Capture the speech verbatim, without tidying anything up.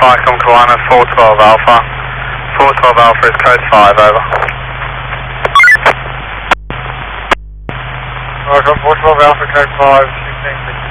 Vicom Kiwana four twelve Alpha. four twelve Alpha is code five, over. Vicom four twelve Alpha, code five, sixteen.